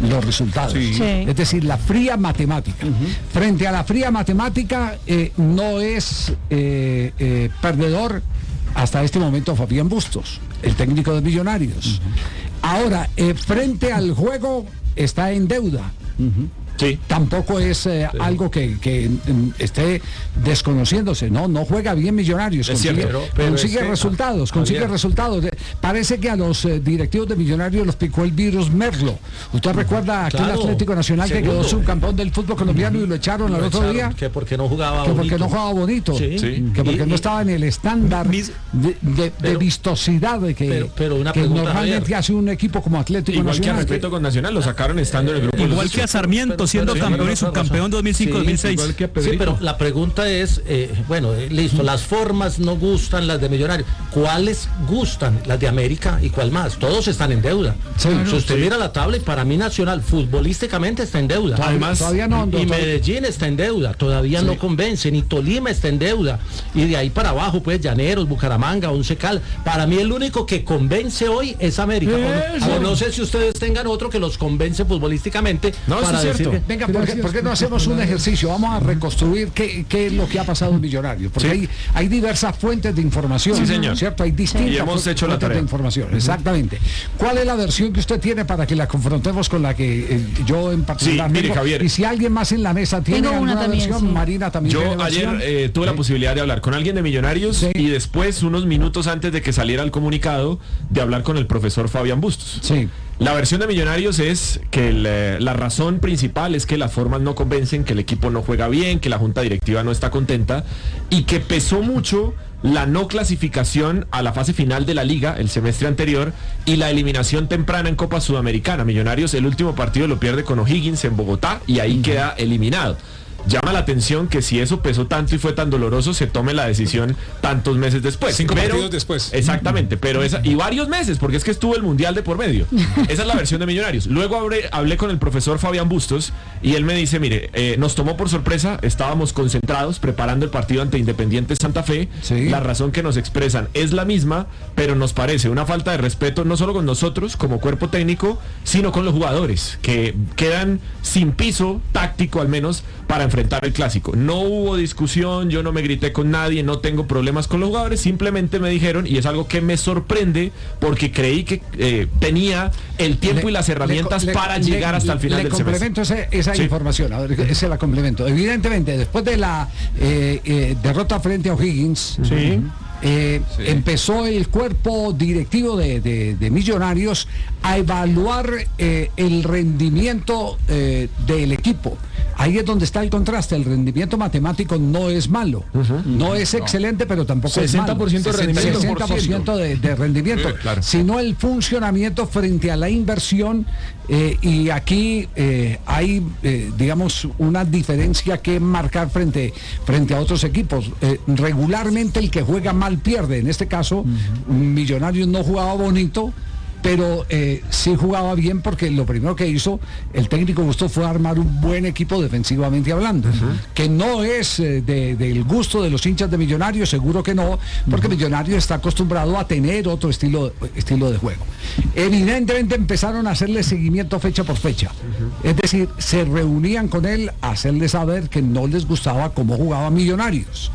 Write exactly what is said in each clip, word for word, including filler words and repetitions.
los resultados. Sí. Sí. Es decir, la fría matemática. Uh-huh. Frente a la fría matemática, eh, no es eh, eh, perdedor hasta este momento Fabián Bustos, el técnico de Millonarios. Uh-huh. Ahora, eh, frente al juego, está en deuda. Uh-huh. Sí. Tampoco es eh, sí. algo que, que esté desconociéndose, no, no juega bien Millonarios, es consigue, cierto, pero, pero consigue es que, resultados, ah, consigue Javier. resultados. Parece que a los eh, directivos de Millonarios los picó el virus Merlo. ¿Usted uh-huh. recuerda aquel claro. Atlético Nacional Segundo. que quedó subcampeón del fútbol colombiano uh-huh. y lo echaron al lo otro echaron, día? Que porque no jugaba que bonito. porque no jugaba bonito, sí. Sí. que porque y, no estaba en el estándar mis, de, de, pero, de vistosidad de que, pero, pero una que pregunta, normalmente Javier. hace un equipo como Atlético igual Nacional. Igual que a Respeto con Nacional lo sacaron estando en el grupo. Igual que a Sarmiento siendo campeón y subcampeón dos mil cinco dos mil seis. Sí, sí, pero la pregunta es, eh, bueno, eh, listo, las formas no gustan, las de Millonarios. ¿Cuáles gustan? Las de América y cuál más. Todos están en deuda. Sí, si usted sí. mira la tabla, y para mí Nacional futbolísticamente está en deuda. Además, todavía no, y Medellín está en deuda, todavía sí. no convence, ni Tolima está en deuda. Y de ahí para abajo, pues, Llaneros, Bucaramanga, Once Caldas. Para mí el único que convence hoy es América. O no, o no sé si ustedes tengan otro que los convence futbolísticamente. No, para eso es decir cierto. que... Venga, ¿por qué, ¿por qué no hacemos un ejercicio? Vamos a reconstruir qué, qué es lo que ha pasado en Millonarios, porque sí. hay, hay diversas fuentes de información, sí, señor. ¿cierto? Hay distintas y hemos hecho la fuentes tarea. de información, uh-huh. exactamente. ¿Cuál es la versión que usted tiene para que la confrontemos con la que eh, yo en particular sí, mire, tengo? Javier. Y si alguien más en la mesa tiene Tengo alguna una también, versión, sí. Marina también yo tiene ayer versión. eh, tuve ¿sí? la posibilidad de hablar con alguien de Millonarios sí. y después, unos minutos antes de que saliera el comunicado, de hablar con el profesor Fabián Bustos. Sí. La versión de Millonarios es que el, la razón principal es que las formas no convencen, que el equipo no juega bien, que la junta directiva no está contenta y que pesó mucho la no clasificación a la fase final de la liga el semestre anterior y la eliminación temprana en Copa Sudamericana. Millonarios el último partido lo pierde con O'Higgins en Bogotá y ahí uh-huh. queda eliminado. Llama la atención que si eso pesó tanto y fue tan doloroso, se tome la decisión tantos meses después. Cinco pero, partidos después. Exactamente, pero esa, y varios meses, porque es que estuvo el Mundial de por medio. Esa es la versión de Millonarios. Luego hablé, hablé con el profesor Fabián Bustos y él me dice, mire, eh, nos tomó por sorpresa, estábamos concentrados preparando el partido ante Independiente Santa Fe. Sí. La razón que nos expresan es la misma, pero nos parece una falta de respeto no solo con nosotros como cuerpo técnico, sino con los jugadores, que quedan sin piso táctico al menos para enfrentar el clásico. No hubo discusión, yo no me grité con nadie, no tengo problemas con los jugadores, simplemente me dijeron, y es algo que me sorprende, porque creí que eh, tenía el tiempo le, y las herramientas le, para le, llegar hasta le, el final le del semestre. Le complemento esa, esa sí. información, a ver, se la complemento. Evidentemente, después de la eh, eh, derrota frente a O'Higgins, sí. Eh, sí. empezó el cuerpo directivo de, de, de Millonarios a evaluar eh, el rendimiento eh, del equipo. Ahí es donde está el contraste. El rendimiento matemático no es malo, uh-huh. no es excelente, no. pero tampoco sesenta por ciento es malo. de rendimiento, sesenta por ciento de, de rendimiento, sí, claro. sino el funcionamiento frente a la inversión. Eh, y aquí eh, hay, eh, digamos, una diferencia que marcar frente, frente a otros equipos. Eh, regularmente el que juega mal pierde. En este caso, uh-huh. Millonarios no jugaba bonito, pero eh, sí jugaba bien, porque lo primero que hizo el técnico Bustos fue armar un buen equipo defensivamente hablando, uh-huh. que no es eh, de, del gusto de los hinchas de Millonarios, seguro que no, porque uh-huh. Millonarios está acostumbrado a tener otro estilo, estilo de juego. Evidentemente empezaron a hacerle seguimiento fecha por fecha, uh-huh. es decir, se reunían con él a hacerle saber que no les gustaba cómo jugaba Millonarios.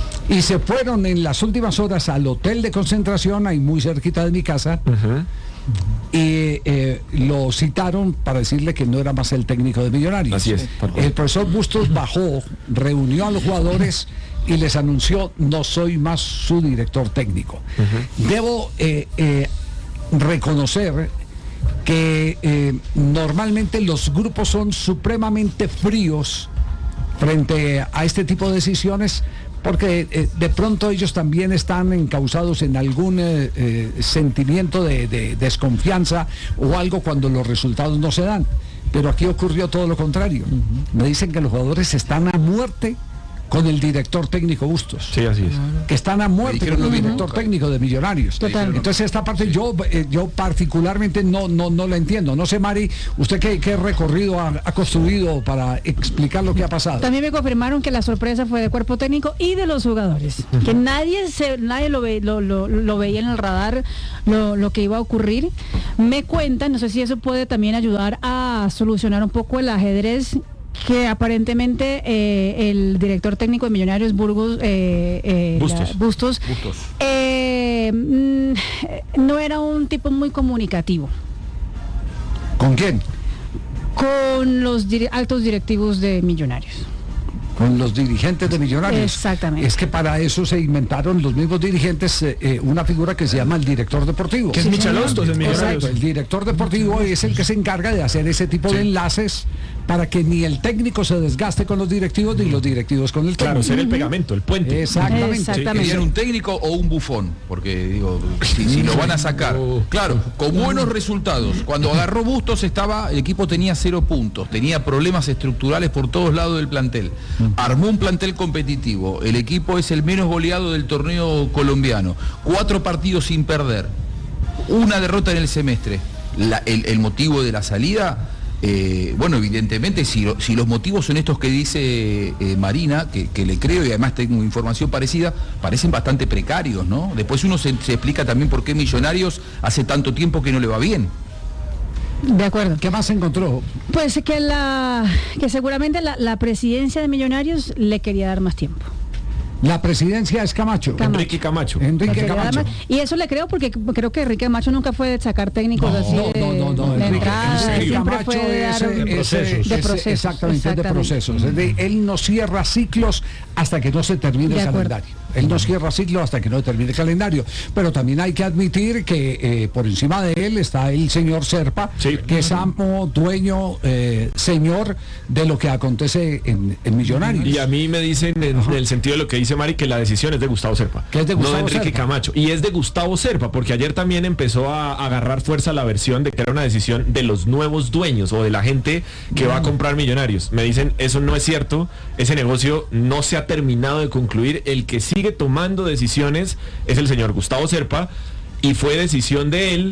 Y se fueron en las últimas horas al hotel de concentración, ahí muy cerquita de mi casa, uh-huh. y eh, lo citaron para decirle que no era más el técnico de Millonarios. Así es. El profesor Bustos bajó, reunió a los jugadores y les anunció: no soy más su director técnico. Uh-huh. Debo eh, eh, reconocer que eh, normalmente los grupos son supremamente fríos frente a este tipo de decisiones, porque eh, de pronto ellos también están encausados en algún eh, eh, sentimiento de, de desconfianza o algo cuando los resultados no se dan. Pero aquí ocurrió todo lo contrario. Uh-huh. Me dicen que los jugadores están a muerte con el director técnico Bustos. Sí, así es. Que están a muerte con el director técnico de Millonarios. Total. Entonces esta parte sí. yo eh, yo particularmente no no no la entiendo. No sé, Mari, usted qué, qué recorrido ha, ha construido para explicar lo que ha pasado. También me confirmaron que la sorpresa fue de cuerpo técnico y de los jugadores. Uh-huh. Que nadie se nadie lo, ve, lo, lo, lo veía en el radar lo, lo que iba a ocurrir. Me cuentan, no sé si eso puede también ayudar a solucionar un poco el ajedrez, que aparentemente eh, el director técnico de Millonarios, Burgos, eh, eh, Bustos, la, Bustos, Bustos. Eh, mm, no era un tipo muy comunicativo. ¿Con quién? Con los dir- altos directivos de Millonarios. Con los dirigentes de Millonarios. Exactamente. Es que para eso se inventaron los mismos dirigentes eh, eh, una figura que se llama el director deportivo. Que es Sí, Michel Hostos en Millonarios. Exacto, el director deportivo es el que se encarga de hacer ese tipo sí. de enlaces para que ni el técnico se desgaste con los directivos ni los directivos con el técnico. Claro, ser el pegamento, el puente. Exactamente. Exactamente. ¿Querían un técnico o un bufón? Porque digo, si, si lo van a sacar. Claro, con buenos resultados. Cuando agarró Bustos estaba, el equipo tenía cero puntos, tenía problemas estructurales por todos lados del plantel. Armó un plantel competitivo, el equipo es el menos goleado del torneo colombiano, cuatro partidos sin perder, una derrota en el semestre. La, el, el motivo de la salida, eh, bueno, evidentemente, si, lo, si los motivos son estos que dice eh, Marina, que, que le creo y además tengo información parecida, parecen bastante precarios, ¿no? Después uno se, se explica también por qué Millonarios hace tanto tiempo que no le va bien. De acuerdo. ¿Qué más encontró? Pues que la que seguramente la, la presidencia de Millonarios le quería dar más tiempo. La presidencia es Camacho. Camacho. Enrique Camacho. Enrique Camacho. Y eso le creo porque creo que Enrique Camacho nunca fue de sacar técnicos no, así no, de, no, no, no, de Enrique, entrada, Enrique siempre Camacho fue de, dar, es, de, es, procesos, de es, procesos. Exactamente, exactamente. de procesos. Es de, él no cierra ciclos hasta que no se termine De el acuerdo. calendario. Él no cierra ciclos hasta que no termine el calendario. Pero también hay que admitir que eh, por encima de él está el señor Serpa, sí. que es amo, dueño, eh, señor de lo que acontece en, en Millonarios. Y a mí me dicen, en, en el sentido de lo que dice Mari, que la decisión es de Gustavo Serpa. Que es de Gustavo no de Enrique Serpa. Camacho. Y es de Gustavo Serpa, porque ayer también empezó a, a agarrar fuerza la versión de que era una decisión de los nuevos dueños o de la gente que mm. va a comprar Millonarios. Me dicen, eso no es cierto, ese negocio no se ha terminado de concluir, el que sigue tomando decisiones es el señor Gustavo Serpa, y fue decisión de él.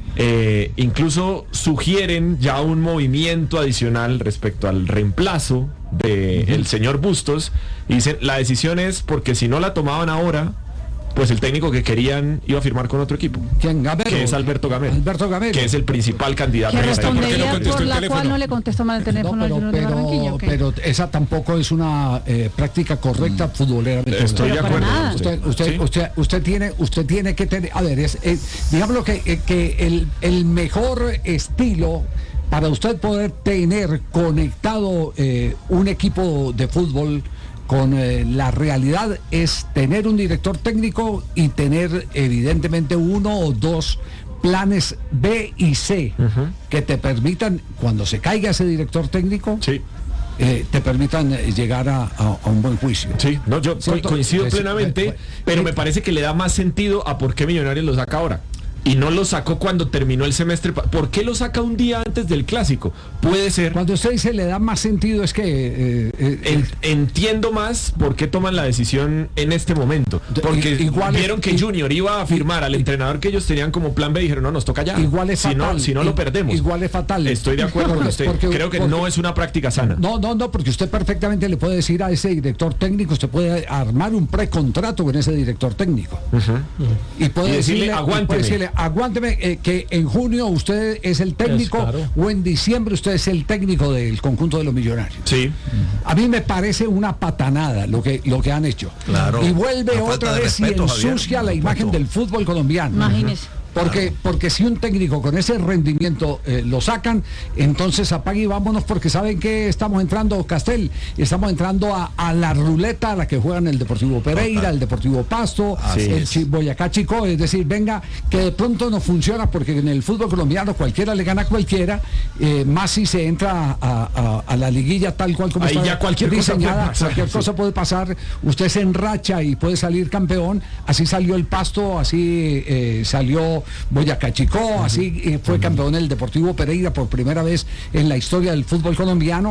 Eh, incluso sugieren ya un movimiento adicional respecto al reemplazo del de uh-huh. señor Bustos, y dicen, la decisión es porque si no la tomaban ahora, pues el técnico que querían iba a firmar con otro equipo. ¿Quién? Gamero. Que es Alberto Gamero. Alberto Gamero. Que es el principal candidato. Que en esta respondería no por la cual no le contestó mal el teléfono no, pero, al pero, de Barranquilla, ¿okay? pero esa tampoco es una eh, práctica correcta mm. futboleramente. Estoy pero de acuerdo. Usted, usted, ¿Sí? usted, usted tiene, usted tiene que tener, a ver, es, es digamos que, eh, que el, el mejor estilo para usted poder tener conectado eh, un equipo de fútbol con eh, la realidad es tener un director técnico y tener evidentemente uno o dos planes B y C uh-huh. que te permitan, cuando se caiga ese director técnico, sí. eh, te permitan eh, llegar a, a, a un buen juicio. Sí, no, yo co- coincido es, plenamente, es, pero es, me parece que le da más sentido a por qué Millonarios lo saca ahora. Y no lo sacó cuando terminó el semestre. ¿Por qué lo saca un día antes del clásico? Puede ser. Cuando usted dice le da más sentido es que eh, eh, en, entiendo más por qué toman la decisión en este momento. Porque igual vieron es, que Junior iba a firmar y, al entrenador que ellos tenían como plan B y dijeron, no, nos toca ya. Igual es si fatal. No, si no I, lo perdemos. Igual es fatal. Estoy de acuerdo con usted. Porque, Creo que porque, no es una práctica sana. No, no, no, porque usted perfectamente le puede decir a ese director técnico, usted puede armar un precontrato con ese director técnico. Uh-huh. Uh-huh. Y puede y decirle, decirle, aguánteme. Puede decirle, aguánteme eh, que en junio usted es el técnico es claro. o en diciembre usted es el técnico del conjunto de los Millonarios. Sí. A mí me parece una patanada lo que lo que han hecho. Claro. Y vuelve a otra vez respeto, y ensucia Javier, la imagen respeto. del fútbol colombiano. Imagínese. Porque, claro. porque si un técnico con ese rendimiento eh, lo sacan, entonces apague y vámonos, porque saben que estamos entrando, Castel, estamos entrando a, a la ruleta a la que juegan el Deportivo Pereira, Total. el Deportivo Pasto, Así el es. Boyacá Chico, es decir, venga, que de pronto no funciona, porque en el fútbol colombiano cualquiera le gana a cualquiera, eh, más si se entra a, a, a la liguilla tal cual como Ahí está ya cualquier diseñada, cosa pasar, cualquier sí. cosa puede pasar, usted se enracha y puede salir campeón, así salió el Pasto, así eh, salió Boyacá Chico, uh-huh. así eh, fue uh-huh. campeón el Deportivo Pereira por primera vez en la historia del fútbol colombiano. Sí.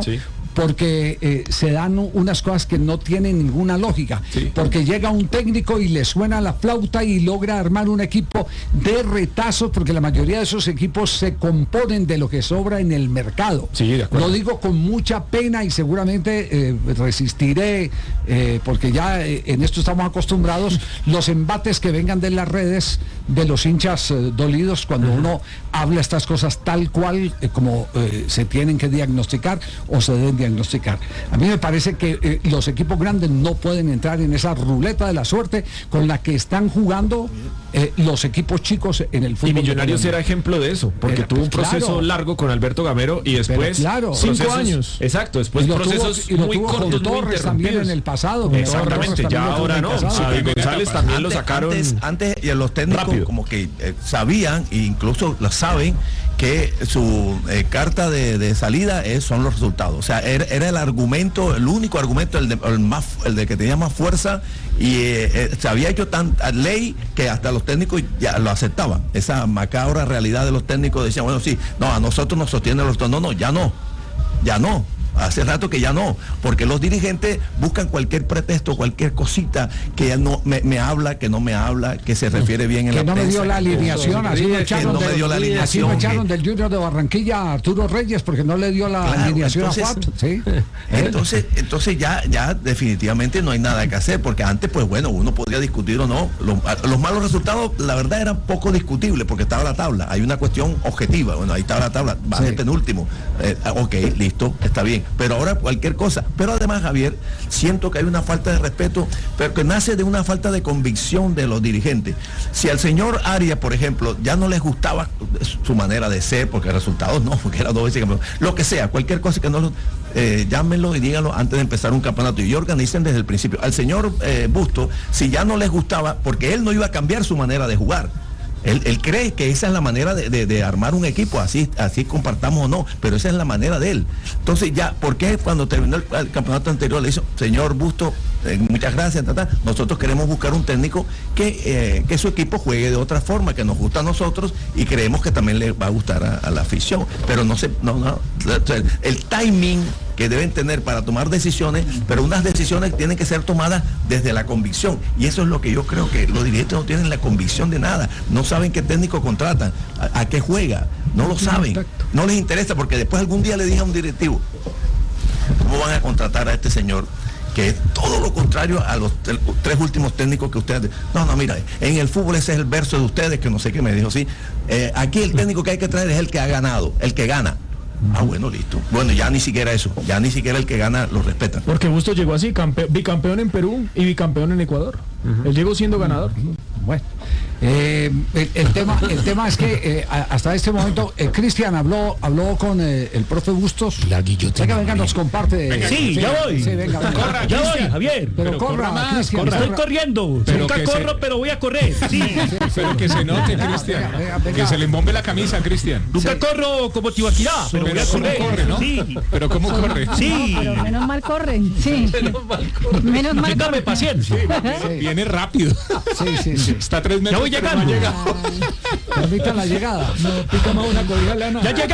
porque eh, se dan unas cosas que no tienen ninguna lógica, sí. porque llega un técnico y le suena la flauta y logra armar un equipo de retazos, porque la mayoría de esos equipos se componen de lo que sobra en el mercado. Sí, de acuerdo. Lo digo con mucha pena y seguramente eh, resistiré, eh, porque ya eh, en esto estamos acostumbrados, los embates que vengan de las redes de los hinchas eh, dolidos cuando uh-huh. uno habla estas cosas tal cual eh, como eh, se tienen que diagnosticar o se deben diagnosticar. A mí me parece que eh, los equipos grandes no pueden entrar en esa ruleta de la suerte con la que están jugando eh, los equipos chicos en el fútbol. Y Millonarios era ejemplo de eso, porque era, tuvo un proceso claro. largo con Alberto Gamero y después claro. cinco procesos, años. Exacto, después y procesos tuvo, y muy cortos, muy Torres también en el pasado. Exactamente, ya ahora no. A González también antes, lo sacaron. Antes, antes y los técnicos rápido. Como que eh, sabían e incluso lo saben que su eh, carta de, de salida es, son los resultados. O sea, era, era el argumento, el único argumento, el de, el más, el de que tenía más fuerza y eh, eh, se había hecho tanta ley que hasta los técnicos ya lo aceptaban. Esa macabra realidad de los técnicos decían, bueno, sí, no, a nosotros nos sostienen los... No, no, ya no, ya no. Hace rato que ya no, porque los dirigentes buscan cualquier pretexto, cualquier cosita que ya no me, me habla, que no me habla, que se refiere bien en que la no prensa. Me dio la alineación, así lo echaron, no de, me dio la alineación, así lo echaron del Junior de Barranquilla a Arturo Reyes porque no le dio la claro, alineación entonces, a Juan. ¿Sí? Entonces, entonces ya, ya definitivamente no hay nada que hacer, porque antes, pues bueno, uno podría discutir o no. Los, los malos resultados, la verdad, eran poco discutibles porque estaba la tabla. Hay una cuestión objetiva. Bueno, ahí estaba la tabla, va sí. de penúltimo. Eh, ok, listo, está bien. Pero ahora cualquier cosa. Pero además, Javier, siento que hay una falta de respeto, pero que nace de una falta de convicción de los dirigentes. Si al señor Arias, por ejemplo, ya no les gustaba su manera de ser, porque resultados no, porque era dos veces campeón, lo que sea, cualquier cosa que no lo, eh, llámenlo y díganlo antes de empezar un campeonato y organicen desde el principio. Al señor eh, Bustos, si ya no les gustaba, porque él no iba a cambiar su manera de jugar. Él, él cree que esa es la manera de, de, de armar un equipo, así, así compartamos o no, pero esa es la manera de él. Entonces ya, ¿por qué cuando terminó el, el campeonato anterior le hizo, señor Bustos, eh, muchas gracias, tata, nosotros queremos buscar un técnico que, eh, que su equipo juegue de otra forma, que nos gusta a nosotros y creemos que también le va a gustar a, a la afición, pero no sé, no, no, el timing que deben tener para tomar decisiones, pero unas decisiones tienen que ser tomadas desde la convicción, y eso es lo que yo creo que los dirigentes no tienen la convicción de nada, no saben qué técnico contratan, a, a qué juega, no lo saben, no les interesa, porque después algún día le dije a un directivo, ¿cómo van a contratar a este señor? Que es todo lo contrario a los tres últimos técnicos que ustedes... No, no, mira, en el fútbol ese es el verso de ustedes, que no sé qué me dijo, sí, eh, aquí el técnico que hay que traer es el que ha ganado, el que gana. Ah, bueno, listo. Bueno, ya ni siquiera eso, ya ni siquiera el que gana lo respeta. Porque Bustos llegó así, campe- bicampeón en Perú y bicampeón en Ecuador. Uh-huh. Él llegó siendo ganador. Uh-huh. Bueno, eh, el, el tema el tema es que eh, hasta este momento eh, Cristian habló habló con eh, el profe Bustos. La guillotina. Venga, venga, nos comparte. Venga, sí, sí, ya voy. Sí, venga, venga. Corra, ya voy, Javier. Pero, pero corra, corra más, Cristian, corra. Estoy Estoy corriendo. Pero Nunca corro, se... pero voy a correr. Sí. Sí, sí, pero que se note, Cristian. Que se le embombe la camisa, Cristian. Nunca sí. corro como Tibaquirá, pero, pero voy a correr. Corre, ¿no? Sí. Pero ¿cómo corre? Sí. No, pero menos mal corre. Sí. Menos mal corre. Menos mal Dame corre. paciencia. Sí, viene rápido. Sí, sí, sí. Está a tres metros. Ya voy llegando. Permitan la llegada. No, pícame una cobija. Ya llegué.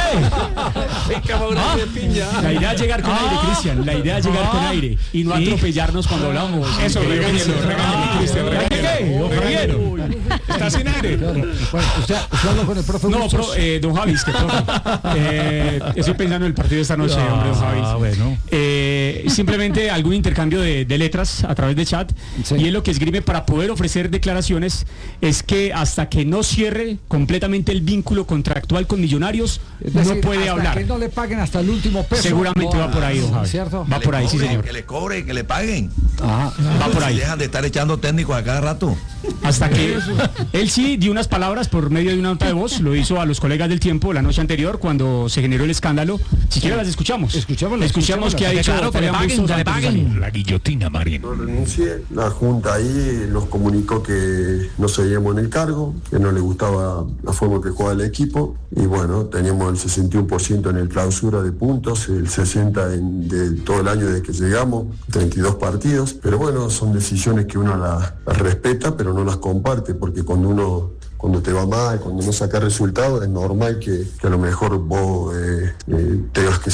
Pícame una ¿Ah? piña. La idea es llegar con ah. aire, Cristian. La idea es llegar ah. con aire y no sí. atropellarnos cuando hablamos. Eso, regáñelo, regáñelo, Cristian. Ya llegué, Javier. Está sin aire. Bueno, usted, usted habló con el profe. No, pro, eh, don Javis, que profe. Eh, estoy pensando en el partido de esta noche, ah, hombre, don Javis. Ah, bueno. Eh, simplemente algún intercambio de, de letras a través de chat. Sí. Y es lo que esgrime para poder ofrecer declaraciones es que hasta que no cierre completamente el vínculo contractual con Millonarios, decir, no puede hasta hablar. Que no le paguen hasta el último peso. Seguramente no, va por ahí, don Javi. ¿Cierto? Va por ahí, cobre, sí, señor. Que le cobre, que le paguen. Ajá. Va por ahí. Si dejan de estar echando técnicos a cada rato. Hasta que él sí dio unas palabras por medio de una nota de voz, lo hizo a los colegas del Tiempo la noche anterior cuando se generó el escándalo. Si quieren las escuchamos. Escuchamos, escuchamos que ha dicho claro, que le paguen, que le paguen. La guillotina, Marín. No renuncié. La Junta ahí nos comunicó que no seguíamos en el cargo, que no le gustaba la forma que jugaba el equipo y bueno, teníamos el sesenta y uno por ciento en el clausura de puntos, el sesenta por ciento en, de todo el año desde que llegamos, treinta y dos partidos, pero bueno, son decisiones que uno las, las respeta pero no las comparte, porque cuando uno cuando te va mal, cuando no sacas resultados, es normal que, que a lo mejor vos eh, eh, tengas que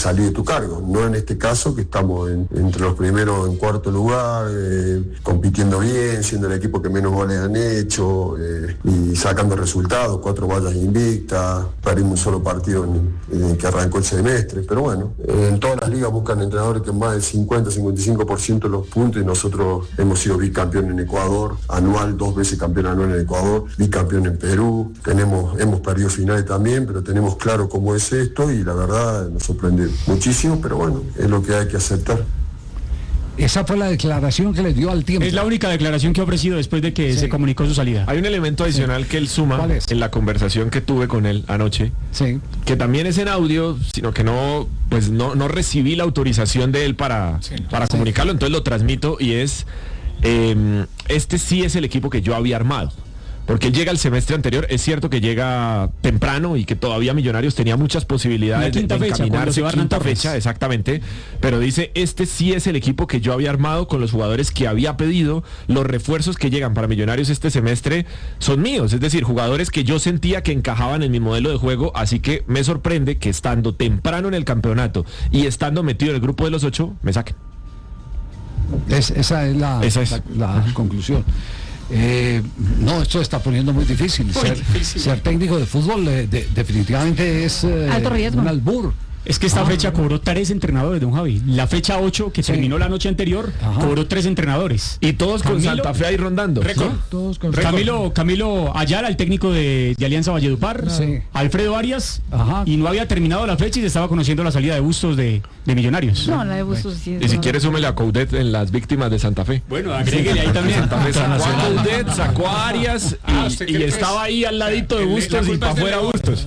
salir de tu cargo, no en este caso que estamos en, entre los primeros en cuarto lugar, eh, compitiendo bien, siendo el equipo que menos goles han hecho eh, y sacando resultados, cuatro vallas invictas, perdimos un solo partido en, en que arrancó el semestre, pero bueno, eh, en todas las ligas buscan entrenadores que más del cincuenta a cincuenta y cinco por ciento de los puntos y nosotros hemos sido bicampeón en Ecuador, anual, dos veces campeón anual en Ecuador, bicampeón en Perú, tenemos, hemos perdido finales también, pero tenemos claro cómo es esto y la verdad nos sorprende muchísimo, pero bueno, es lo que hay que aceptar. Esa fue la declaración que le dio al Tiempo. Es la única declaración que ha ofrecido después de que sí. se comunicó su salida. Hay un elemento adicional sí. que él suma en la conversación que tuve con él anoche, sí. que también es en audio, sino que no, pues no, no recibí la autorización de él para, sí. para sí. comunicarlo, entonces lo transmito y es, eh, este sí es el equipo que yo había armado. Porque él llega al semestre anterior, es cierto que llega temprano y que todavía Millonarios tenía muchas posibilidades de, de encaminarse, quinta fecha, exactamente, pero dice, este sí es el equipo que yo había armado con los jugadores que había pedido, los refuerzos que llegan para Millonarios este semestre son míos, es decir, jugadores que yo sentía que encajaban en mi modelo de juego, así que me sorprende que estando temprano en el campeonato y estando metido en el grupo de los ocho, me saquen. Es, esa es la, esa es. la, la conclusión. Eh, no, esto está poniendo muy difícil. Muy ser, difícil. Ser técnico de fútbol eh, de, definitivamente es eh, alto riesgo. Un albur. Es que esta ah, fecha cobró tres entrenadores, don Javi. La fecha ocho, que sí. terminó la noche anterior, Ajá. cobró tres entrenadores. Y todos Camilo, con Santa Fe ahí rondando. Récord. ¿Sí? Todos con Camilo, Camilo Ayala, el técnico de, de Alianza Valledupar. Sí. Alfredo Arias. Ajá. Y no había terminado la fecha y se estaba conociendo la salida de Bustos de, de Millonarios. No, la de Bustos sí. Y si quiere súmele a Coudet en las víctimas de Santa Fe. Bueno, agréguele ahí también. Santa Fe sacó a Coudet, sacó a Arias y, ah, y estaba ahí al ladito de Bustos y para afuera Bustos.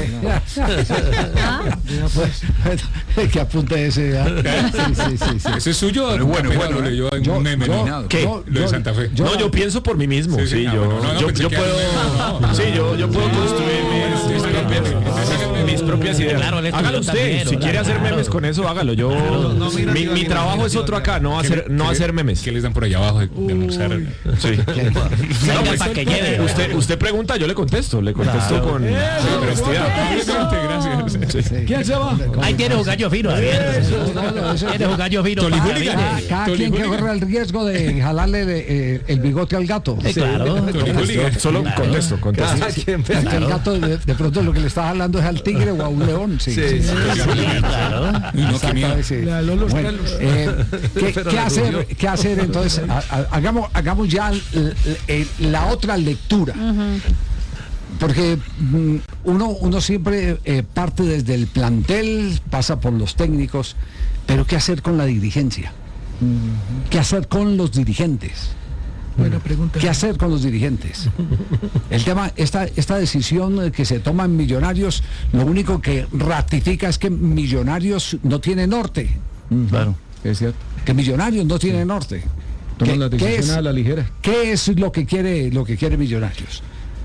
Que apunte ese. ¿eh? Sí, sí, sí, sí. Ese es suyo. Pero bueno, bueno, le dio un meme eliminado. ¿Qué? Lo de Santa Fe. Yo, no, yo pienso por mí mismo. Sí, sí, sí yo, no, no, yo, yo puedo. No, no, sí, yo, yo puedo construir mis, mis, propias, mis propias ideas. Claro, hágalo usted. También, si quiere hacer memes con eso, hágalo. Yo, claro, no, mira, mi, mi trabajo es otro acá, no hacer, no hacer memes. ¿Qué les dan por allá abajo de, de almorzar? Sí. No, pues, para que lleve. Usted, usted pregunta, yo le contesto. Le contesto con honestidad. Gracias. ¿Quién se va? Ahí tiene un gallo fino. Eres un gallo vino. Ah, cada quien que corre el riesgo de jalarle de, eh, el bigote al gato. Sí, claro. Solo claro. contesto, contesto. Cada quien, claro. El gato de, de pronto lo que le está jalando es al tigre o a un león. Sí, sí, sí, sí, sí, sí claro. No, sí. Bueno, eh, ¿qué, ¿qué hacer? ¿Qué hacer entonces? A, a, hagamos, hagamos ya l, l, la otra lectura. Uh-huh. Porque mm, uno, uno siempre eh, parte desde el plantel, pasa por los técnicos, pero ¿qué hacer con la dirigencia? Uh-huh. ¿Qué hacer con los dirigentes? Buena pregunta. ¿Qué hacer con los dirigentes? El tema, esta, esta decisión que se toma en Millonarios, lo único que ratifica es que Millonarios no tiene norte. Uh-huh. Claro, es cierto. Que Millonarios no tiene norte. Toman la decisión es, a la ligera. ¿Qué es lo que quiere, lo que quiere Millonarios?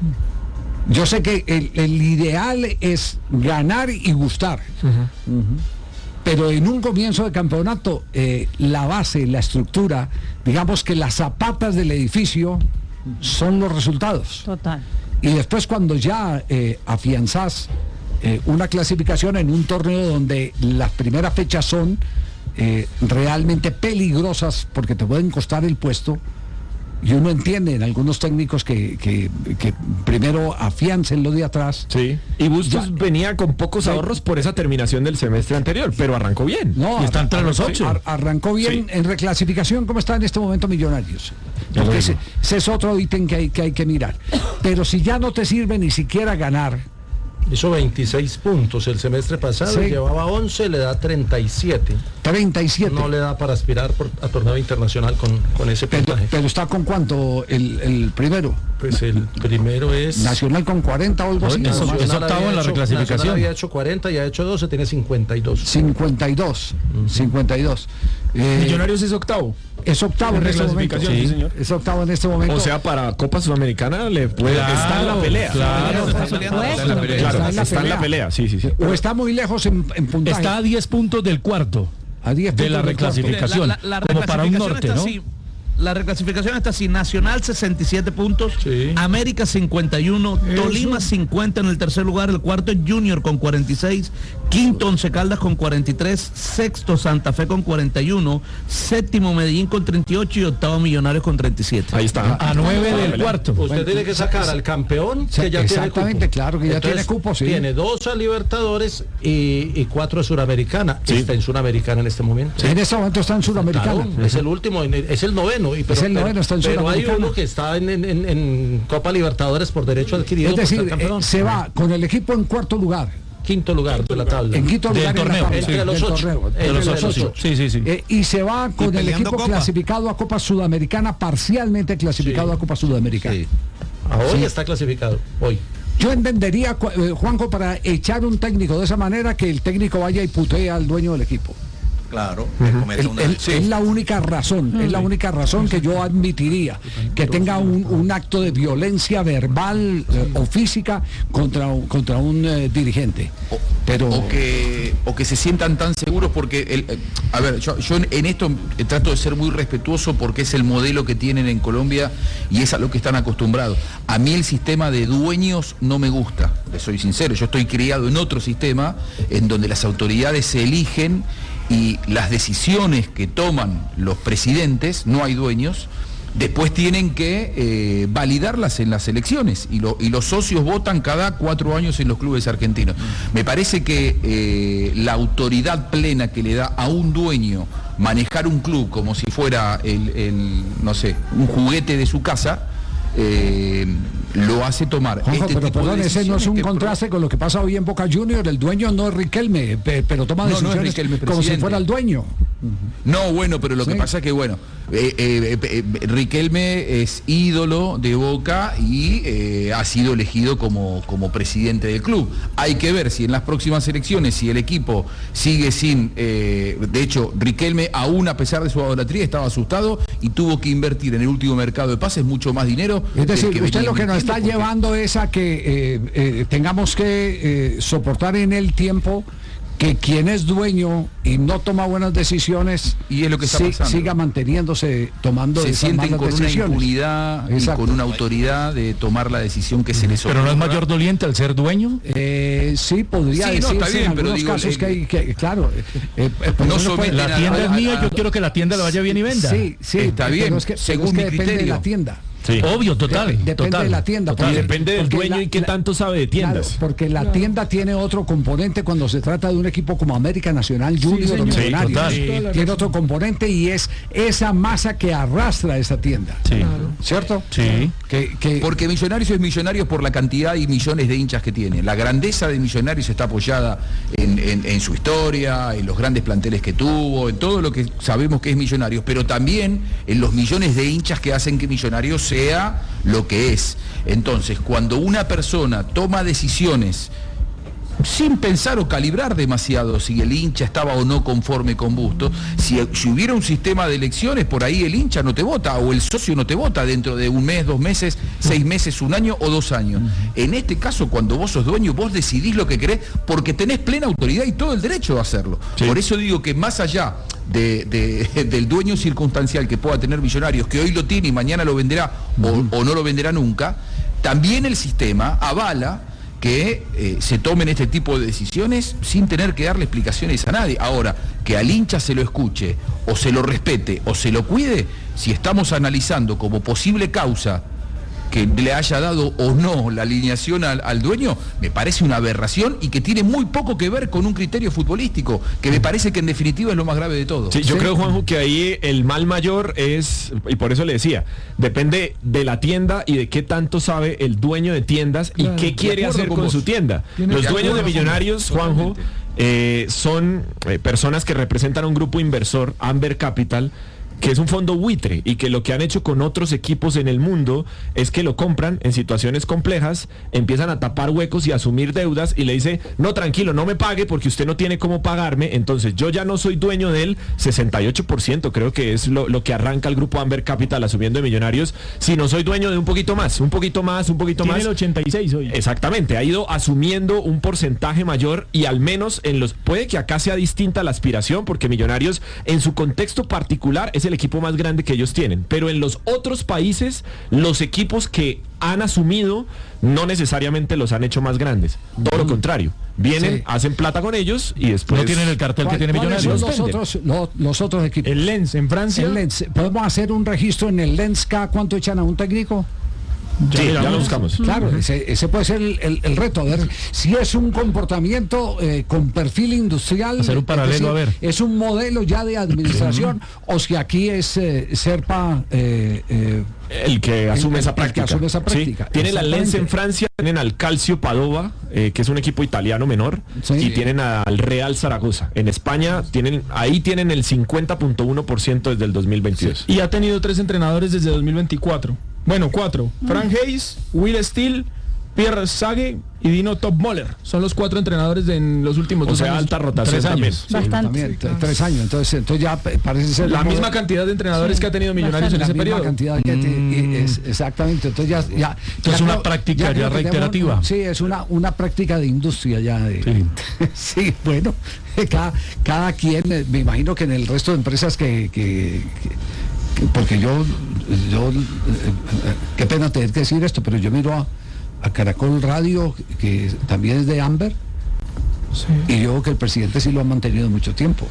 Yo sé que el, el ideal es ganar y gustar, uh-huh. Uh-huh. pero en un comienzo de campeonato eh, la base, la estructura, digamos que las zapatas del edificio son los resultados. Total. Y después cuando ya eh, afianzás eh, una clasificación en un torneo donde las primeras fechas son eh, realmente peligrosas porque te pueden costar el puesto. Y uno entiende en algunos técnicos que, que, que primero afiancen lo de atrás. Sí. Y Bustos ya, venía con pocos ahorros sí. por esa terminación del semestre anterior, pero arrancó bien. No, y está entre los ocho. Ar, arrancó bien sí. en reclasificación, como está en este momento Millonarios. Porque ese, ese es otro ítem que hay, que hay que mirar. Pero si ya no te sirve ni siquiera ganar. Hizo veintiséis puntos el semestre pasado, sí. llevaba once, le da treinta y siete. treinta y siete. No le da para aspirar por, a torneo internacional con, con ese puntaje. Pero, pero está con cuánto el, el primero. Pues el primero es... Nacional con cuarenta o algo así. No, es octavo en la reclasificación. Nacional había hecho cuarenta y ha hecho doce, tiene cincuenta y dos. cincuenta y dos. Uh-huh. cincuenta y dos. Eh, Millonarios es octavo. Es octavo en este momento. Sí, señor. Es octavo en este momento. O sea, para Copa Sudamericana le puede claro, está en la pelea. Claro, está, está, está, está en la pelea. Claro, está, está en la pelea. Sí, sí, sí. O está muy lejos en, en puntaje. Está a diez puntos del cuarto. A diez de la reclasificación. La, la, la como para un norte, ¿no? Así, la reclasificación está así: Nacional sesenta y siete puntos, sí. América cincuenta y uno, Eso. Tolima cincuenta en el tercer lugar, el cuarto Junior con cuarenta y seis, quinto Once Caldas con cuarenta y tres, sexto Santa Fe con cuarenta y uno, séptimo Medellín con treinta y ocho y octavo Millonarios con treinta y siete. Ahí está. A nueve del cuarto. Usted bueno, tiene que sacar al campeón que ya exactamente, tiene cupo. Claro que ya Entonces, tiene cupo, sí. Tiene dos a Libertadores y, y cuatro a Suramericana. Sí. Está en Suramericana en este momento. Sí. En este momento está en Suramericana. Claro, es el último, es el noveno. Y pero, es el noveno, está en pero Suramericana. Hay uno que está en, en, en, en Copa Libertadores por derecho adquirido. Es decir, eh, se va con el equipo en cuarto lugar. Quinto lugar de la tabla. En quinto lugar del torneo, en la entre sí. los ocho. Torneo, entre los, los ocho. Sí, sí, sí. Eh, y se va con el equipo Copa. clasificado a Copa Sudamericana, parcialmente clasificado sí. a Copa Sudamericana. Sí. Hoy sí. está clasificado, hoy. Yo entendería, eh, Juanjo, para echar un técnico de esa manera, que el técnico vaya y putee al dueño del equipo. Claro, uh-huh. el, el, sí. es la única razón, uh-huh. es la única razón que yo admitiría que tenga un, un acto de violencia verbal eh, o física contra, contra un eh, dirigente. O, Pero o que o que se sientan tan seguros porque el, eh, a ver, yo, yo en esto trato de ser muy respetuoso porque es el modelo que tienen en Colombia y es a lo que están acostumbrados. A mí el sistema de dueños no me gusta, les soy sincero, yo estoy criado en otro sistema en donde las autoridades se eligen y las decisiones que toman los presidentes, no hay dueños, después tienen que eh, validarlas en las elecciones y, lo, y los socios votan cada cuatro años en los clubes argentinos. Me parece que eh, la autoridad plena que le da a un dueño manejar un club como si fuera el, el no sé, un juguete de su casa, eh, lo hace tomar. Juanjo, este pero tipo perdón, de ese no es un que contraste pro... con lo que pasa hoy en Boca Juniors. El dueño no es Riquelme, pero toma decisiones no, no es Riquelme, como si fuera el dueño. No, bueno, pero lo sí. que pasa es que, bueno, eh, eh, eh, Riquelme es ídolo de Boca y eh, ha sido elegido como, como presidente del club. Hay que ver si en las próximas elecciones, si el equipo sigue sin... Eh, de hecho, Riquelme, aún a pesar de su idolatría, estaba asustado y tuvo que invertir en el último mercado de pases mucho más dinero. Es decir, que usted lo que nos está porque... llevando es a que eh, eh, tengamos que eh, soportar en el tiempo que quien es dueño y no toma buenas decisiones y es lo que está sí, pasando. siga manteniéndose tomando se esas sienten malas con decisiones. Una impunidad y con una autoridad de tomar la decisión que se les ocurra. Pero no es mayor doliente al ser dueño. Eh, sí, podría sí, decirse no, está bien, en pero algunos digo, casos eh, que hay que, claro, eh, eh, no puede, la tienda a, es mía, a, a, yo quiero que la tienda le vaya bien y venda. Sí, sí, está bien, es que, según es que mi depende criterio. de la tienda. Sí. Obvio, total. Dep depende total, de la tienda. Total, porque, depende del dueño la, y qué la, tanto sabe de tiendas. Claro, porque la claro. tienda tiene otro componente cuando se trata de un equipo como América Nacional Junior sí, o Millonarios. Sí, sí. Tiene otro componente y es esa masa que arrastra esa tienda. Sí. Claro. ¿Cierto? Sí. Que, que... Porque Millonarios es Millonarios por la cantidad y millones de hinchas que tiene. La grandeza de Millonarios está apoyada en, en, en su historia, en los grandes planteles que tuvo, en todo lo que sabemos que es Millonarios, pero también en los millones de hinchas que hacen que Millonarios sea lo que es. Entonces, cuando una persona toma decisiones sin pensar o calibrar demasiado si el hincha estaba o no conforme con Bustos, si, si hubiera un sistema de elecciones, por ahí el hincha no te vota o el socio no te vota dentro de un mes, dos meses, seis meses, un año o dos años. En este caso, cuando vos sos dueño, vos decidís lo que querés porque tenés plena autoridad y todo el derecho de hacerlo. Sí. Por eso digo que más allá de, de, del dueño circunstancial que pueda tener Millonarios, que hoy lo tiene y mañana lo venderá o, o no lo venderá nunca, también el sistema avala que eh, se tomen este tipo de decisiones sin tener que darle explicaciones a nadie. Ahora, que al hincha se lo escuche, o se lo respete, o se lo cuide, si estamos analizando como posible causa que le haya dado o no la alineación al, al dueño, me parece una aberración y que tiene muy poco que ver con un criterio futbolístico, que me parece que en definitiva es lo más grave de todo. Sí, yo ¿Sí? creo, Juanjo, que ahí el mal mayor es, y por eso le decía, depende de la tienda y de qué tanto sabe el dueño de tiendas claro, y qué quiere hacer con, con su tienda. Los dueños de Millonarios, Juanjo, eh, son eh, personas que representan a un grupo inversor, Amber Capital, que es un fondo buitre y que lo que han hecho con otros equipos en el mundo es que lo compran en situaciones complejas, empiezan a tapar huecos y a asumir deudas y le dice, no, tranquilo, no me pague porque usted no tiene cómo pagarme, entonces yo ya no soy dueño del sesenta y ocho por ciento, creo que es lo, lo que arranca el grupo Amber Capital asumiendo de Millonarios, sino soy dueño de un poquito más, un poquito más, un poquito tiene más. El ochenta y seis hoy. Exactamente, ha ido asumiendo un porcentaje mayor y al menos en los, puede que acá sea distinta la aspiración porque Millonarios en su contexto particular es el el equipo más grande que ellos tienen, pero en los otros países los equipos que han asumido no necesariamente los han hecho más grandes, todo lo contrario, vienen, sí. hacen plata con ellos y después no tienen el cartel que tiene Millonarios. Los otros, los, los otros equipos. El Lens en Francia. El Lens. ¿Podemos hacer un registro en el Lens K? ¿Cuánto echan a un técnico? Sí, ya, ya lo buscamos. Claro, ese, ese puede ser el, el, el reto, a ver si es un comportamiento eh, con perfil industrial. Hacer un paralelo, decir, a ver. Es un modelo ya de administración, o si aquí es eh, Serpa eh, eh, el que asume el, esa el práctica. Que asume esa práctica. Sí. Tienen la Lens en Francia, tienen al Calcio Padova, eh, que es un equipo italiano menor, sí. y tienen al Real Zaragoza. En España tienen, ahí tienen el cincuenta punto uno por ciento desde el dos mil veintidós. Sí. Y ha tenido tres entrenadores desde dos mil veinticuatro. Bueno, cuatro. Mm. Frank Hayes, Will Steele, Pierre Sage y Dino Topmoller. Son los cuatro entrenadores de en los últimos o dos sea, años. alta rotación también. Sí, bastante. También, sí, tres años. Entonces, entonces ya parece ser la misma cantidad de entrenadores sí, que ha tenido Millonarios en ese periodo. Cantidad que mm. te, es, exactamente. Entonces ya, ya entonces es una creo, práctica ya, ya reiterativa. Tenemos, sí, es una una práctica de industria ya. De, sí. sí, bueno, cada, cada quien, me imagino que en el resto de empresas que, que, que porque yo, yo, qué pena tener que decir esto, pero yo miro a, a Caracol Radio, que también es de Amber, sí. y yo creo que el presidente sí lo ha mantenido mucho tiempo.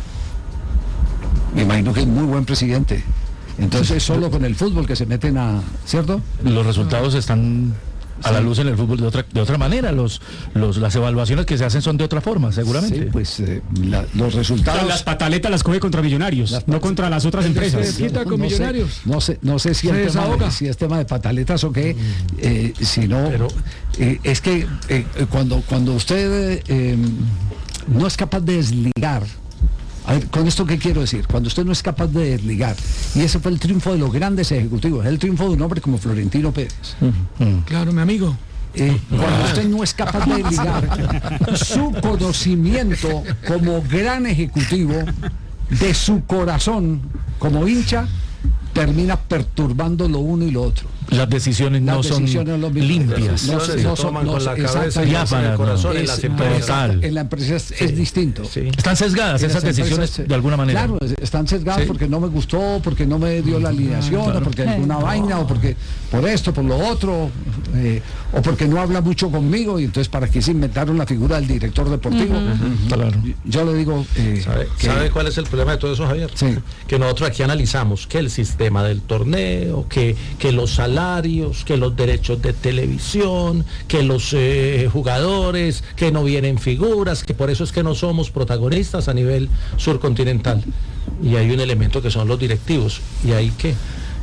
Me imagino que es muy buen presidente. Entonces es solo con el fútbol que se meten a, ¿cierto? Los resultados están a la luz en el fútbol de otra de otra manera, los los las evaluaciones que se hacen son de otra forma, seguramente. Sí, pues eh, la, los resultados. Las pataletas las coge contra Millonarios, las no contra las otras empresas. Se quita con no Millonarios. Sé, no sé, no sé si es tema, si es tema de pataletas o qué, eh, si no, pero eh, es que eh, cuando cuando usted eh, no es capaz de desligar. A ver, ¿con esto qué quiero decir? Cuando usted no es capaz de desligar, y ese fue el triunfo de los grandes ejecutivos, es el triunfo de un hombre como Florentino Pérez. Uh -huh. Claro, mi amigo. Eh, cuando usted no es capaz de desligar su conocimiento como gran ejecutivo de su corazón como hincha, termina perturbando lo uno y lo otro. Las decisiones Las no decisiones son limpias. No, se no toman no, con la cabeza y con el corazón en las empresas. En la empresa es, sí, es distinto. Sí. Están sesgadas esas decisiones empresas, de alguna manera. Claro, están sesgadas sí. porque no me gustó, porque no me dio la alineación, claro. o porque alguna no. vaina, o porque por esto, por lo otro, eh, o porque no habla mucho conmigo, y entonces para qué se inventaron la figura del director deportivo. Uh -huh. Uh -huh. Claro. Yo, yo le digo... Eh, ¿Sabe, que, ¿Sabe cuál es el problema de todo eso, Javier? Sí. Que nosotros aquí analizamos que el sistema del torneo, que, que los salarios, que los derechos de televisión, que los eh, jugadores, que no vienen figuras, que por eso es que no somos protagonistas a nivel surcontinental. Y hay un elemento que son los directivos. ¿Y ahí qué?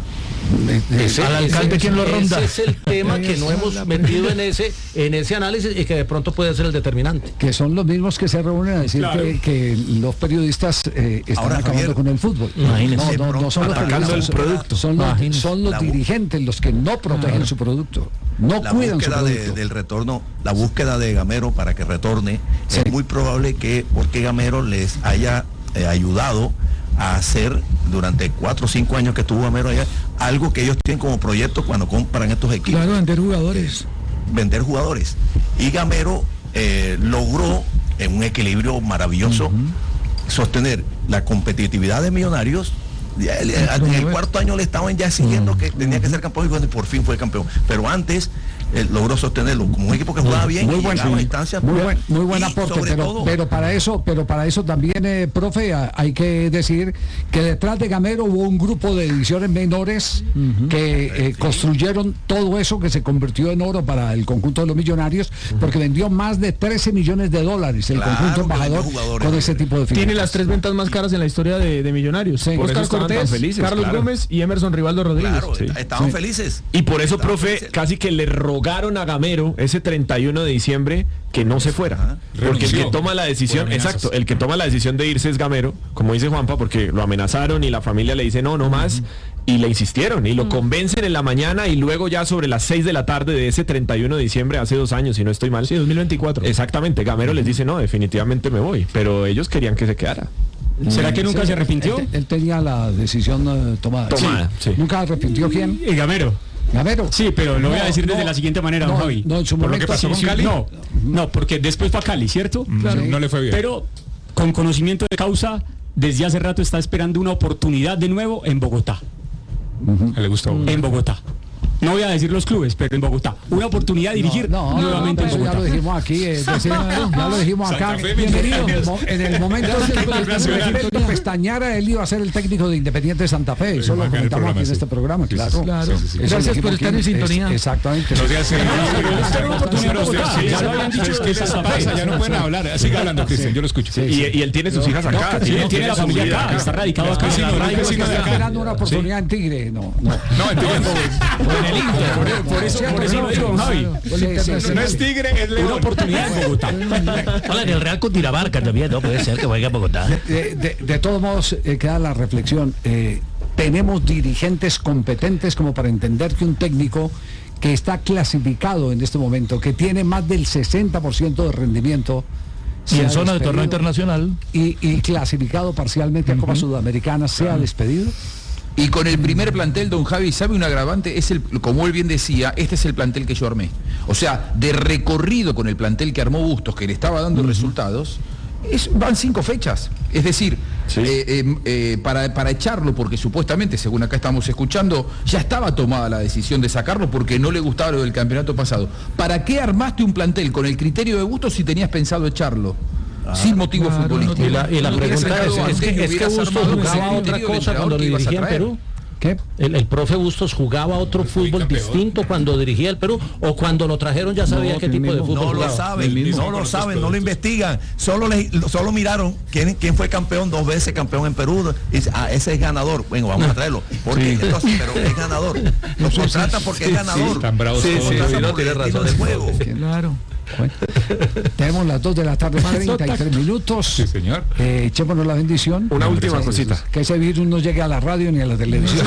Ese, al alcalde ese, quien lo ronda. Ese es el tema que no hemos metido en ese en ese análisis y que de pronto puede ser el determinante. Que son los mismos que se reúnen a decir claro. que, que los periodistas eh, están Ahora, acabando Javier, con el fútbol. Imagínense, no, no, no son los periodistas, el producto. Son los, son los dirigentes los que no protegen ah. su producto, no la cuidan su producto. De, del retorno, la búsqueda de Gamero para que retorne, sí. es muy probable que porque Gamero les haya eh, ayudado a hacer durante cuatro o cinco años que estuvo Gamero allá, algo que ellos tienen como proyecto cuando compran estos equipos. Claro, vender jugadores. Vender jugadores. Y Gamero eh, logró, en un equilibrio maravilloso, uh-huh. sostener la competitividad de Millonarios. En el, el cuarto año le estaban ya exigiendo uh-huh. que tenía que ser campeón y cuando por fin fue campeón. Pero antes eh, logró sostenerlo como un equipo que jugaba bien muy y buen, llegaba sí. a instancias muy buen, muy buen aporte, pero, todo, pero para eso pero para eso también eh, profe, hay que decir que detrás de Gamero hubo un grupo de ediciones menores uh-huh. que eh, sí. construyeron todo eso que se convirtió en oro para el conjunto de los Millonarios, uh-huh. porque vendió más de trece millones de dólares el claro, conjunto embajador con ese tipo de figuras. Tiene las tres ventas más caras en la historia de, de Millonarios. Sí. Oscar Cortés, felices, Carlos claro. Gómez y Emerson Rivaldo Rodríguez. Claro, sí. estaban sí. felices. Y por eso, estaban profe, felices. Casi que le rogaron a Gamero ese treinta y uno de diciembre que no se fuera, porque el que toma la decisión, exacto, el que toma la decisión de irse es Gamero, como dice Juanpa, porque lo amenazaron y la familia le dice no, no más, y le insistieron y lo convencen en la mañana y luego ya sobre las seis de la tarde de ese treinta y uno de diciembre, hace dos años, si no estoy mal. Sí, dos mil veinticuatro. Exactamente, Gamero les dice no, definitivamente me voy, pero ellos querían que se quedara. ¿Será que nunca sí, se arrepintió? Él, él tenía la decisión uh, tomada. Tomada, sí. Sí. ¿Nunca arrepintió quién? El Gamero. Gamero. Sí, pero lo no, voy a decir desde no, la siguiente manera, no, don Javi. No, en su por momento, lo que pasó sí, con Cali. sí. No, no, porque después fue a Cali, ¿cierto? Claro. Sí. No le fue bien. Pero con conocimiento de causa desde hace rato está esperando una oportunidad de nuevo en Bogotá. Uh-huh. Le gustó. En Bogotá. No voy a decir los clubes, pero en Bogotá. Una oportunidad de dirigir no, no, nuevamente no, en Bogotá. Ya lo dijimos aquí, eh, decir, ya lo dijimos acá. Bienvenido. En el, mo en el momento en que pestañara, él iba a ser el técnico de Independiente de Santa Fe. Eso lo comentamos aquí en este programa, claro. claro. Sí, sí, sí. Gracias por estar en sintonía. Exactamente. Ya no pueden hablar. Siga hablando, Cristian, yo lo escucho. Y él tiene sus hijas acá. Tiene la familia acá, está radicado acá. Está esperando una oportunidad en Tigre. No, no. No, en Tigre. El Inter, por, por eso, por eso lo digo, Javi. No es Tigre, es León. Una oportunidad en Bogotá. Hola, en el Real Cundinamarca también, no puede ser que vaya a Bogotá. De, de, de todos modos, eh, queda la reflexión. Eh, tenemos dirigentes competentes como para entender que un técnico que está clasificado en este momento, que tiene más del sesenta por ciento de rendimiento, y en zona de torneo internacional y, y clasificado parcialmente a Copa uh-huh. Sudamericana, sea uh-huh. despedido. Y con el primer plantel, don Javi, ¿sabe un agravante? Es el, como él bien decía, este es el plantel que yo armé. O sea, de recorrido con el plantel que armó Bustos, que le estaba dando uh-huh. resultados, es, van cinco fechas. Es decir, sí. eh, eh, eh, para, para echarlo, porque supuestamente, según acá estamos escuchando, ya estaba tomada la decisión de sacarlo porque no le gustaba lo del campeonato pasado. ¿Para qué armaste un plantel con el criterio de Bustos si tenías pensado echarlo? Ah, sin motivo claro, futbolístico. Y la, y la pregunta es, es que, es que Bustos jugaba otra cosa cuando dirigía en Perú. ¿Qué? El, el profe Bustos jugaba otro fútbol distinto cuando dirigía el Perú, o cuando lo trajeron ya sabía no, qué tipo mismo. de fútbol no jugaba. Lo saben, no lo saben, no lo investigan, solo le, solo miraron quién, quién fue campeón dos veces campeón en Perú, y ah, ese es ganador, bueno, vamos a traerlo, porque sí. entonces, pero es ganador, lo contratan porque sí, es ganador. Sí, tan bravos sí, todos. Sí, sí, no tiene razón del juego. Claro. Bueno, tenemos las dos de la tarde, treinta y tres minutos. Sí, señor. Eh, echémonos la bendición. Una última cosita. Que ese virus no llegue a la radio ni a la televisión.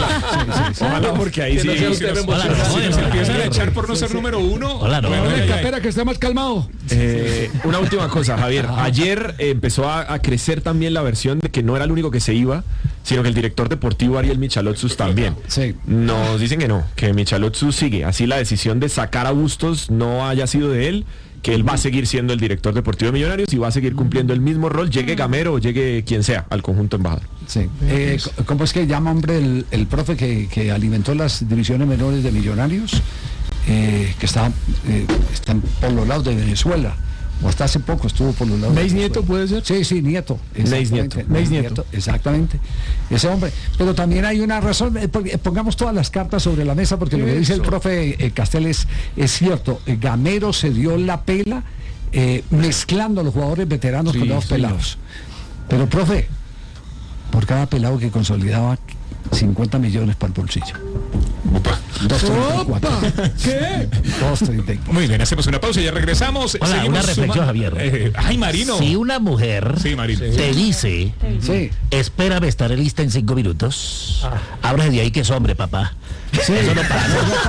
Ojalá, porque ahí sí. Se empiezan a echar por no ser número uno. Hola, no. Espera que esté más calmado. Eh, una última cosa, Javier. Ayer eh, empezó a, a crecer también la versión de que no era el único que se iba, sino que el director deportivo Ariel Michalotsus también. Sí. Nos dicen que no, que Michalotsus sigue. Así la decisión de sacar a Bustos no haya sido de él, que él va a seguir siendo el director deportivo de Millonarios y va a seguir cumpliendo el mismo rol, llegue Gamero o llegue quien sea al conjunto embajador. Sí. Eh, ¿Cómo es que llama, hombre, el, el profe que, que alimentó las divisiones menores de Millonarios? Eh, que está, eh, están por los lados de Venezuela. O hasta hace poco estuvo por los lados. ¿Neis Nieto puede ser? Sí, sí, Nieto. Neis Nieto. Neis Nieto. Exactamente. Ese hombre. Pero también hay una razón, eh, pongamos todas las cartas sobre la mesa, porque lo que dice el profe eh, Castel es, es cierto. Eh, Gamero se dio la pela eh, mezclando a los jugadores veteranos sí, con los pelados. Pero, profe, por cada pelado que consolidaba cincuenta millones para el bolsillo. Opa. dos treinta y cuatro. ¿Qué? dos treinta y cuatro. Muy bien, hacemos una pausa y ya regresamos. Hola, Seguimos una reflexión, Javier. Eh, ay, Marino. Si una mujer sí, Marino. te dice, sí. espérame, estaré lista en cinco minutos, ah. ábrase de ahí que es hombre, papá. Sí. Eso no pasa.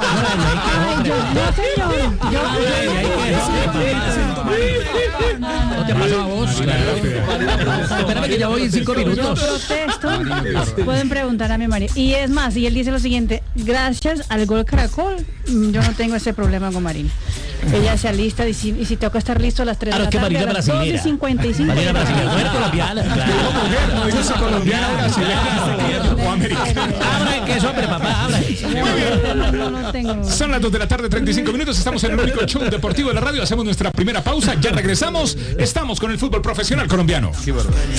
¿No te pasa a vos? Espérame que ya voy en cinco minutos. Protesto. Pueden preguntar a mi marido. Y es más, y él dice lo siguiente: gracias al Gol Caracol, yo no tengo ese problema con Marina. Ella se alista y si, y si toca estar listo a las tres de la tarde, a las dos y cincuenta y cinco. Marina brasilera, no eres colombiana. No dices colombiana, brasileña o americana. Habla que es hombre, papá, habla. No, no tengo. Son las dos de la tarde, treinta y cinco minutos. Estamos en el único show deportivo de la radio. Hacemos nuestra primera pausa. Ya regresamos. Estamos con el fútbol profesional colombiano.